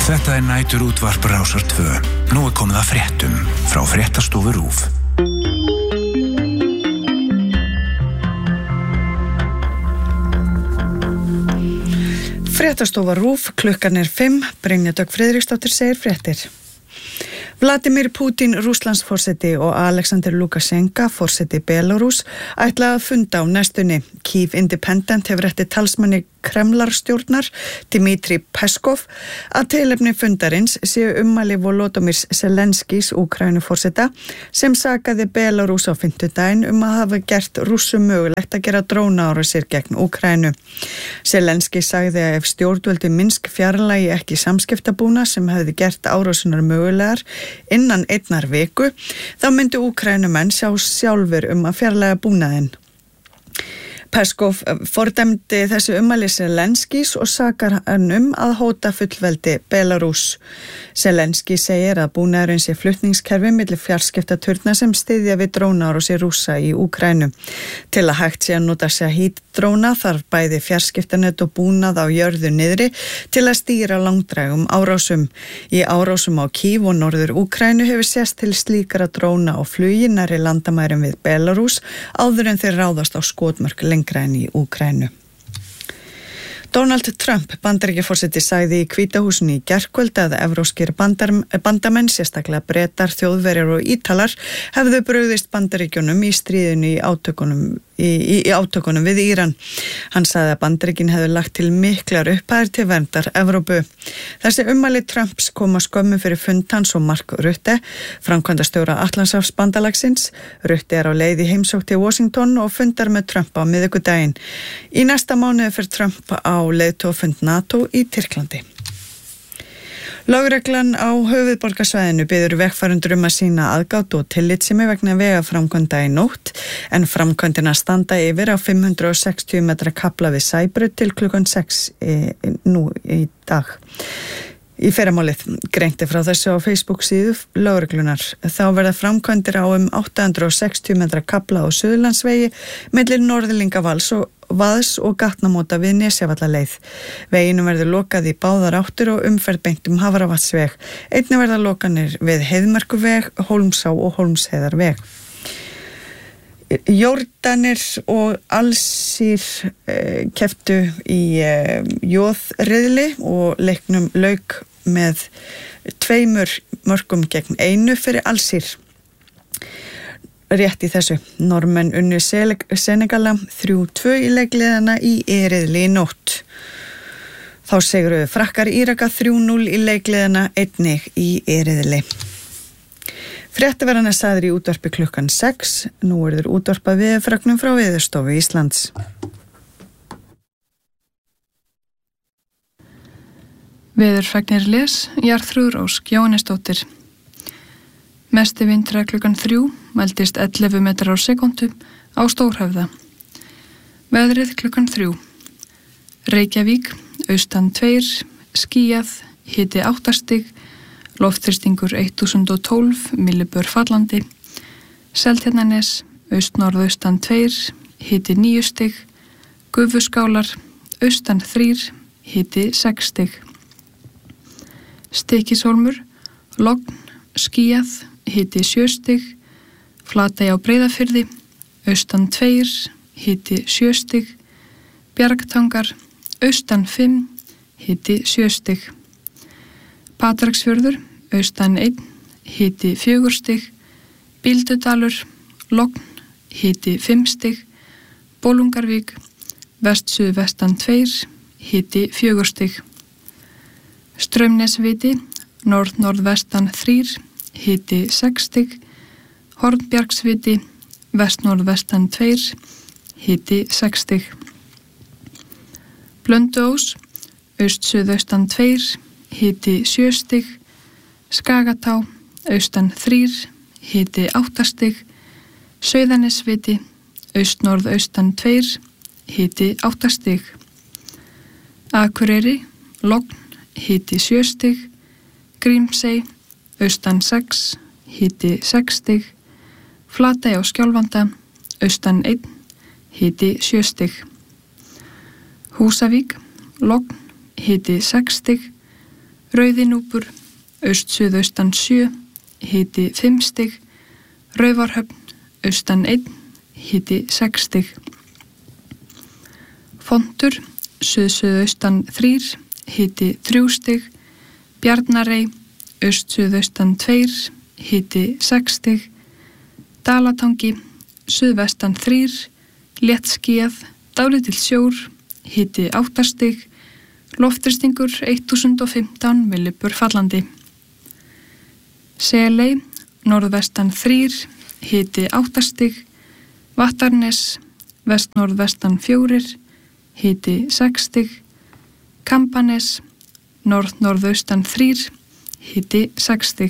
Þetta nætur útvarp Rásar 2. Nú komið að fréttum frá fréttastofu RÚV. Fréttastofa RÚV, klukkan 5, Brynja Dögg Friðriksdóttir segir fréttir. Vladimir Putin, Rússlandsforseti og Alexander Lukashenka, forseti Belarús, ætla að funda á næstunni. Kyiv Independent hefur eftir talsmanni Kremlarstjórnar, Dmitri Peskov, að tilefni fundarins séu ummæli Volodymyrs Zelenskís, Úkraínuforseta, sem sakaði Belarús á fimmtudaginn að hafa gert Rússum mögulegt að gera drónaárásir gegn Úkraínu. Zelenskí sagði að ef stjórnvöldi Minsk fjarlægi ekki samskiptabúna sem hefði gert árásunar mögulegar innan einnar viku, þá myndi Úkraínumenn sjá sjálfur að fjarlæga búnaðinn. Peskov fordæmdi þessi ummæli Zelenskís og sakar hann að hóta fullveldi Belarús. Zelenskí segir að búnaðurinn sé flutningskerfi milli fjarskiptaturna sem styðja við drónaárásir Rússa í Úkraínu. Til að hægt sé að nota Shahid-dróna þarf bæði fjarskiptanet og búnað á jörðu niðri til að stýra langdrægum árásum. Í árásum á Kyiv og norður Úkraínu hefur sést til slíkara dróna og flugi nærri landamærum við Belarús áður en þeir ráðast á skotmörk lengra en í Úkraínu. Donald Trump, Bandaríkjaforseti, sagði í Hvíta húsinu í gærkvöld að evrópskir bandamenn, sérstaklega Bretar, Þjóðverjar og Ítalar, hefðu brugðist Bandaríkjunum í stríðinu í átökunum við Íran. Hann sagði að Bandaríkin hefðu lagt til miklar upphæðir til verndar Evrópu. Þessi ummæli Trumps koma skömmu fyrir fund hans og Mark Rutte, framkvæmdastjóra Atlantshafsbandalagsins. Rutte er á leið í heimsókn til Washington og fundar með Trump á miðvikudaginn. Í næsta mánuði fer Trump á leiðtogafund NATO í Tyrklandi. Lögreglan á höfuðborgarsvæðinu biður vegfarendur að sýna aðgát og tillitssemi vegna vegaframkvæmda í nótt, en framkvæmdina standa yfir á 560 metra kafla við Sæbraut til klukkan 6 nú í dag. Í fyrramálið greinti frá þessu á Facebook síðu lögreglunar. Þá verða framkvæmdir á 860 metra kafla á Suðurlandsvegi milli Norðlingavaðs og gatnamóta við Nesjavallaleið. Veginum verður lokað í báðar áttir og umferð beint Hafravatnsveg. Einnig verða lokanir við Heiðmerkurveg, Hólmsá og Hólmsheiðarveg. Jórdanir og Alsír kepptu í jóðriðli og leiknum lauk með 2 mörkum gegn 1 fyrir Alsír. Rétt í þessu, Normenn unnu Senegala 3-2 í leikliðana í riðli í nótt. Þá sigruðu Frakkar Íraka 3-0 í leikliðana einnig í riðli. Fréttaverðan sagður í útvarpi klukkan 6. Nú þeir útvarpað veðurfregnum frá Veðurstofu Íslands. Veðurfregnir les, Jarþrúður Ósk Jóhannesdóttir. Mesti vindra klukkan 3, mældist 11 metrar á sekúndu á Stórhöfða. Veðrið klukkan 3. Reykjavík, austan 2, skýjað, hiti 8 stig, loftþrýstingur 1012 millibör fallandi. Seltjarnarnes, austnorðaustan 2, hiti 9 stig. Gufuskálar, austan 3, hiti 6 stig. Stykkishólmur, logn, skýjað, hiti 7 stig. Flatey á Breiðafirði, austan 2, hiti 7 stig. Bjargtangar, austan 5, hiti 7 stig. Patreksfjörður, austan 1, hiti 4 stig. Bíldudalur, logn, hiti 5 stig. Bolungarvík, vest-suðvestan 2, hiti 4 stig. Straumnesviti, norð-norðvestan 3, hiti 6 stig. Hornbjargsviti, vest-norðvestan 2, hiti 6 stig. Blönduós, aust-suðaustan 2, hiti 7 stig. Skagatá, austan 3, hiti 8 stig. Sauðanesviti, aust-norðaustan 2, hiti 8 stig. Akureyri, logn, hiti 7 stig. Grímsey, austan 6, hiti 6 stig. Flatey á Skjálfanda, austan 1, hiti 7 stig. Húsavík, logn, hiti 6 stig. Rauðinúpur, aust-suðaustan 7, hiti 5 stig. Raufarhöfn, austan 1, hiti 6 stig. Fontur, suð-suðaustan 3, hiti 3 stig. Bjarnarey, aust-suðaustan 2, hiti 6 stig. Dalatangi, suðvestan 3, léttskýjað, dálítill sjór, hiti 8 stig. Loftþrýstingur 1015 millibur fallandi. Seley, norðvestan 3, hiti 8 stig. Vattarnes, vest-norðvestan 4, hiti 6 stig. Kambanes, norð-norðaustan 3, hiti 6 stig.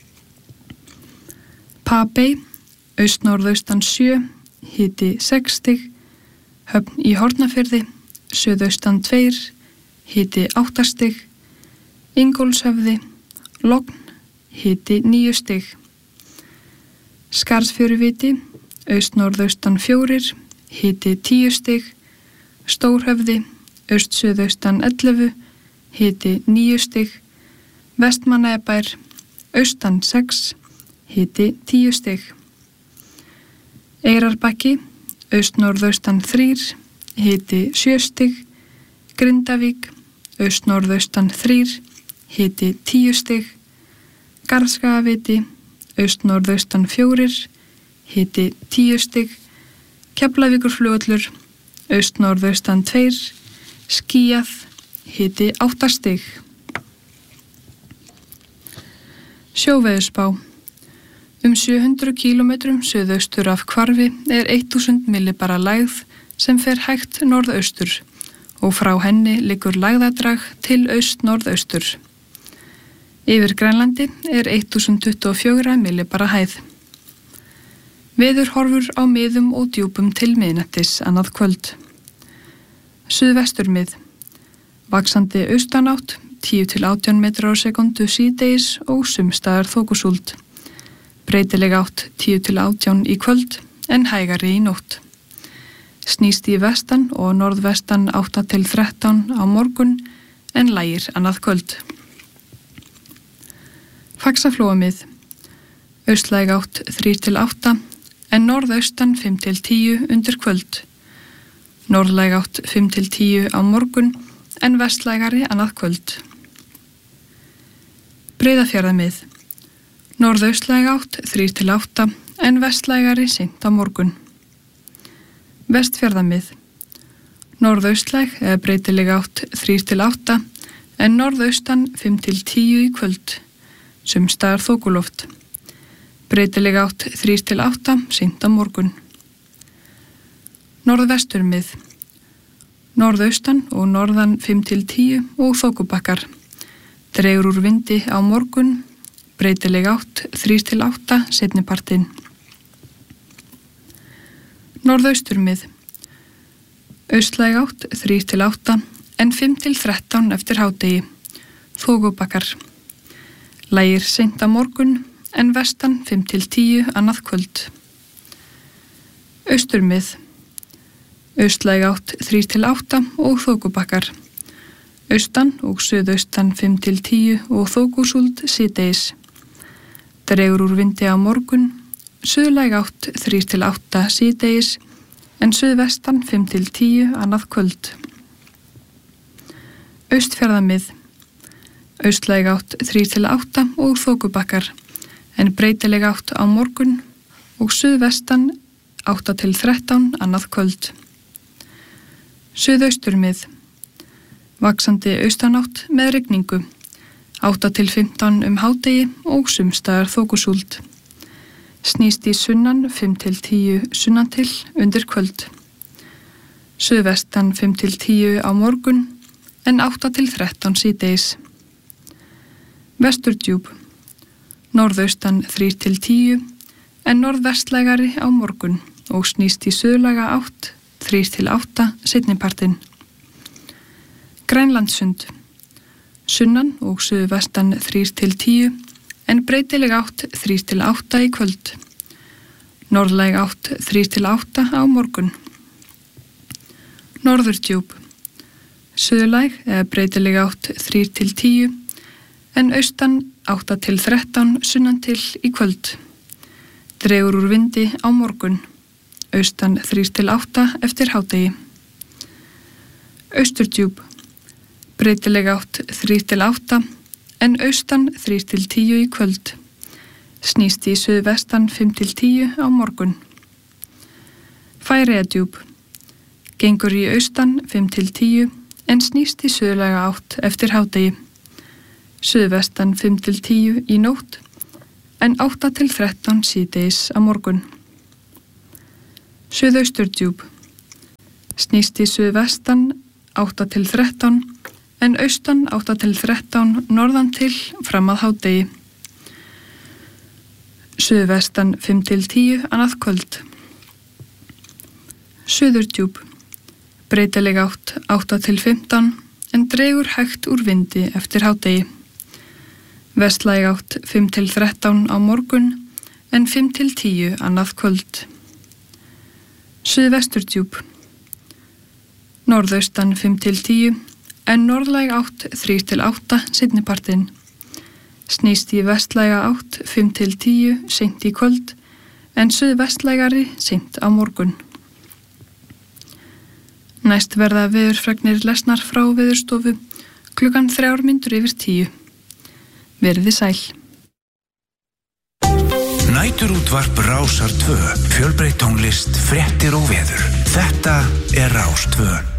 Papey, aust-norðaustan 7, hiti 6 stig. Höfn í Hornafirði, suðaustan 2, hiti 8 stig. Ingólfshöfði, Logn, hiti 9 stig. Skarðsfjöruviti, aust-norðaustan 4, hiti 10 stig. Stórhöfði, aust-suðaustan 11, hiti 9 stig. Vestmannaeyjabær, austan 6, hiti 10 stig. Eyrarbakki, aust-norðaustan 3, hiti 7 stig. Grindavík, aust-norðaustan 3, hiti 10 stig. Garðskagaviti, aust-norðaustan 4, hiti 10 stig. Keflavíkurflugvöllur, aust-norðaustan 2, skýjað, hiti 8 stig. Sjóveðurspá. 700 km suðaustur af Hvarfi 1000 millibara lægð sem fer hægt norðaustur og frá henni liggur lægðadrag til aust-norðaustur. Yfir Grænlandi 1024 millibara hæð. Veðurhorfur á miðum og djúpum til miðnættis annað kvöld. Suðvesturmið. Vaxandi austanátt 10-18 metrar á sekundu síðdegis og sumstaðar þokusúld. Breytileg átt 10-18 í kvöld en hægari í nótt. Snýst í vestan og norðvestan 8-13 á morgun en lægir annað kvöld. Faxaflóamið. Austlæg átt 3-8 en norðaustan 5-10 undir kvöld. Norðlæg átt 5-10 á morgun en vestlægari annað kvöld. Breiðafjarðamið. Norðaustlæg átt 3-8 en vestlægari seint á morgun. Vestfjarðamið. Norðaustlæg eða breytileg átt 3-8 en norðaustan 5-10 í kvöld. Sumstaðar þokuloft. Breytileg átt 3-8 seint á morgun. Norðvesturmið. Norðaustan og norðan 5-10 og þokubakkar. Dregur úr vindi á morgun. Breytileg átt 3-8 seinnipartinn. Norðausturmið. Austlæg átt 3-8 en 5-13 eftir hádegi. Þokubakkar. Lægir seint á morgun en vestan 5-10 annað kvöld. Austurmið. Austlæg átt 3-8 og þokubakkar. Austan og suðaustan 5-10 og þokusúld síðdegis. Dregur úr vindi á morgun. Suðlæg átt 3-8 síðdegis en suðvestan 5-10 annað kvöld. Austfjarðamið. Austlæg átt 3-8 og þokubakkar en breytileg átt á morgun og suðvestan 8-13 annað kvöld. Suðausturmið. Vaxandi austanátt með rigningu. 8-15 hádegi og sumstaðar þokusúld. Snýst í sunnan 5-10 sunnantil undir kvöld. Suðvestan 5-10 á morgun en 8-13 síðdegis. Vesturdjúp. Norðaustan 3-10 en norðvestlægari á morgun og snýst í suðlæga átt 3-8 seinnipartinn. Grænlandssund. Sunnan og suðvestan 3-10 en breytileg átt 3-8 í kvöld. Norðlæg átt 3-8 á morgun. Norðurdjúp. Suðlæg eða breytileg átt 3-10 en austan 8 til 13 sunnan til í kvöld. Dregur úr vindi á morgun, austan 3 til 8 eftir hádegi. Austurdjúp, breytileg átt 3 til 8, en austan 3 til 10 í kvöld. Snýst í suðvestan 5 til 10 á morgun. Færeyjadjúp, gengur í austan 5 til 10, en snýst í suðlæga átt eftir hádegi. Suðvestan 5 til 10 í nótt, en 8 til 13 síðdegis á morgun. Suðausturdjúp, snýst í suðvestan 8 til 13, en austan 8 til 13 norðan til fram að hádegi. Suðvestan 5 til 10 annað kvöld. Suðurdjúp, breytileg átt 8 til 15, en dregur hægt úr vindi eftir hádegi. Vestlæg átt 5 til 13 á morgun, en 5 til 10 annað kvöld. Suðvesturdjúp, norðaustan 5 til 10, en norðlæg átt 3 til 8 seinnipartinn. Snýst í vestlæga átt 5 til 10 seint í kvöld, en suðvestlægari seint á morgun. Næst verða veðurfregnir lesnar frá Veðurstofu klukkan 9:03. Verið sæl. Næturútvarp Rásar 2, fjölbreytt tónlist, fréttir og veður. Þetta er Rás 2.